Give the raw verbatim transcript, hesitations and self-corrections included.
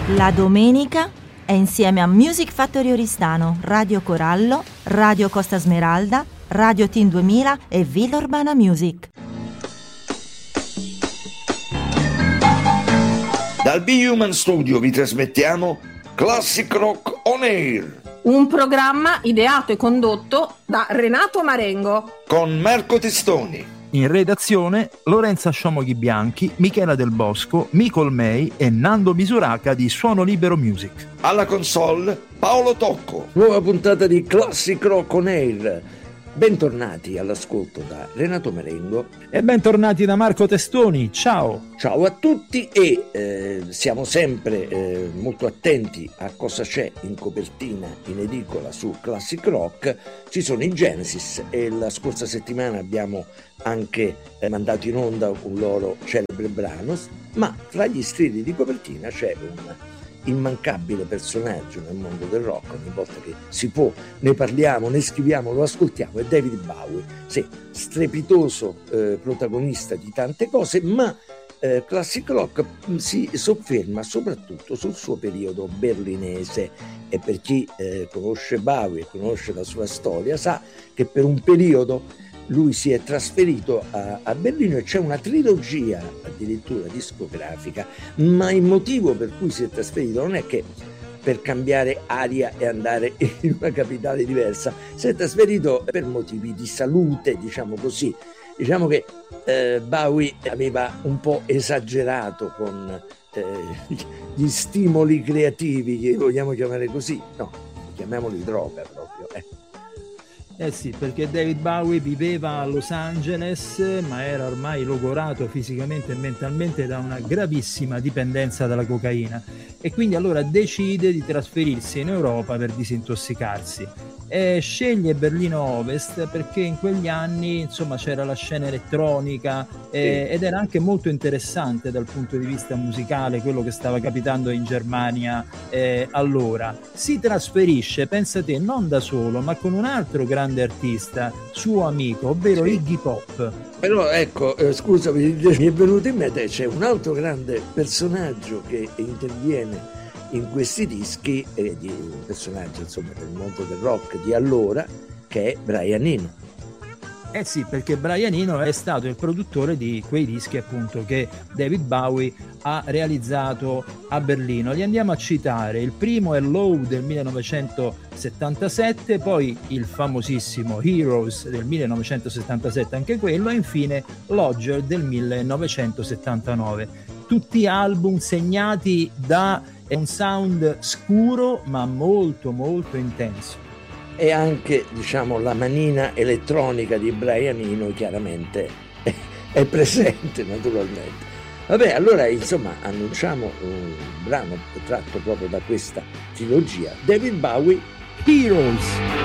La domenica è insieme a Music Factory Oristano, Radio Corallo, Radio Costa Smeralda, Radio Team duemila e Villa Urbana Music. Dal B-Human Studio vi trasmettiamo Classic Rock On Air, un programma ideato e condotto da Renato Marengo con Marco Testoni. In redazione Lorenza Sciomoghi Bianchi, Michela Del Bosco, Micol May e Nando Misuraca di Suono Libero Music. Alla console Paolo Tocco. Nuova puntata di Classic Rock On Air. Bentornati all'ascolto da Renato Marengo e bentornati da Marco Testoni. Ciao! Ciao a tutti e eh, siamo sempre eh, molto attenti a cosa c'è in copertina in edicola su Classic Rock. Ci sono i Genesis e la scorsa settimana abbiamo anche eh, mandato in onda un loro celebre brano, ma fra gli strilli di copertina c'è un immancabile personaggio nel mondo del rock. Ogni volta che si può ne parliamo, ne scriviamo, lo ascoltiamo, è David Bowie. Sì, strepitoso eh, protagonista di tante cose, ma eh, Classic Rock si sofferma soprattutto sul suo periodo berlinese, e per chi eh, conosce Bowie e conosce la sua storia sa che per un periodo lui si è trasferito a, a Berlino e c'è una trilogia addirittura discografica, ma il motivo per cui si è trasferito non è che per cambiare aria e andare in una capitale diversa, si è trasferito per motivi di salute, diciamo così. Diciamo che eh, Bowie aveva un po' esagerato con eh, gli stimoli creativi, che vogliamo chiamare così, no, chiamiamoli droga proprio, eh. Eh sì, perché David Bowie viveva a Los Angeles, ma era ormai logorato fisicamente e mentalmente da una gravissima dipendenza dalla cocaina, e quindi allora decide di trasferirsi in Europa per disintossicarsi. E sceglie Berlino Ovest perché in quegli anni insomma c'era la scena elettronica eh, ed era anche molto interessante dal punto di vista musicale quello che stava capitando in Germania eh, allora. Si trasferisce, pensa te, non da solo ma con un altro grande artista, suo amico, ovvero sì. Iggy Pop. Però ecco, eh, scusami, mi è venuto in mente, c'è un altro grande personaggio che interviene in questi dischi, eh, di un personaggio insomma del mondo del rock di allora, che è Brian Eno. Eh sì, perché Brian Eno è stato il produttore di quei dischi appunto che David Bowie ha realizzato a Berlino. Li andiamo a citare: il primo è Low del millenovecentosettantasette, poi il famosissimo Heroes del millenovecentosettantasette anche quello, e infine Lodger del millenovecentosettantanove. Tutti album segnati da un sound scuro ma molto molto intenso. E anche, diciamo, la manina elettronica di Brian Eno chiaramente è presente, naturalmente. Vabbè, allora insomma annunciamo un brano tratto proprio da questa trilogia, David Bowie, Heroes.